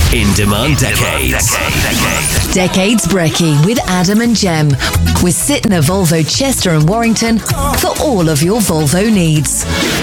In Demand Decades. Decades Brekkie with Adam and Jem. We're sitting at Volvo Chester and Warrington for all of your Volvo needs.